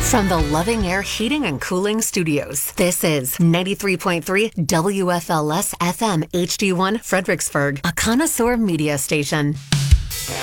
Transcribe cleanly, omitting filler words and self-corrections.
From the Loving Air Heating and Cooling Studios, this is 93.3 WFLS FM HD1 Fredericksburg, a connoisseur media station.